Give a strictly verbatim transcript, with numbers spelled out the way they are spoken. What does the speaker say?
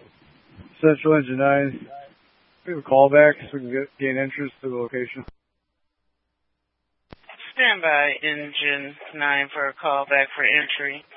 Central Engine nine. We have a call back so we can get, gain entrance to the location. Stand by, Engine nine, for a call back for entry.